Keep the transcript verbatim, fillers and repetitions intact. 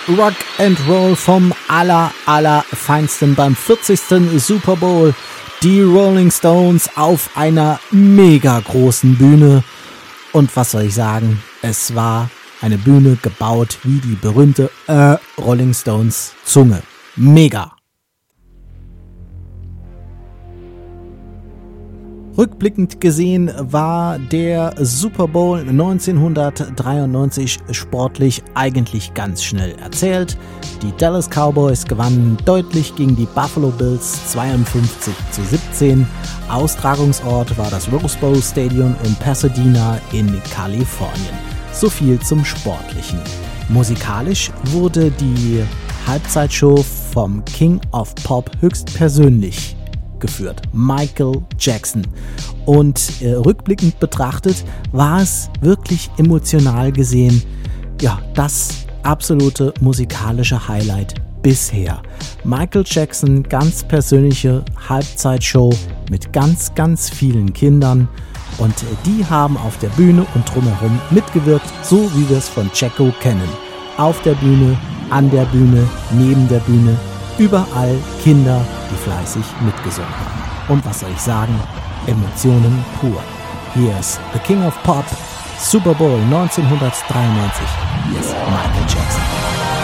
Rock and Roll vom aller, aller Feinsten beim vierzigsten Super Bowl. Die Rolling Stones auf einer mega großen Bühne. Und was soll ich sagen? Es war eine Bühne gebaut wie die berühmte äh, Rolling Stones Zunge. Mega. Rückblickend gesehen war der Super Bowl neunzehnhundertdreiundneunzig sportlich eigentlich ganz schnell erzählt. Die Dallas Cowboys gewannen deutlich gegen die Buffalo Bills zweiundfünfzig zu siebzehn. Austragungsort war das Rose Bowl Stadium in Pasadena in Kalifornien. So viel zum Sportlichen. Musikalisch wurde die Halbzeitshow vom King of Pop höchstpersönlich geführt, Michael Jackson. Und äh, rückblickend betrachtet war es wirklich emotional gesehen, ja, das absolute musikalische Highlight bisher. Michael Jackson, ganz persönliche Halbzeitshow mit ganz, ganz vielen Kindern und äh, die haben auf der Bühne und drumherum mitgewirkt, so wie wir es von Jacko kennen. Auf der Bühne, an der Bühne, neben der Bühne, überall Kinder, die fleißig mitgesungen haben. Und was soll ich sagen? Emotionen pur. Hier ist The King of Pop, Super Bowl neunzehnhundertdreiundneunzig. Hier ist Michael Jackson.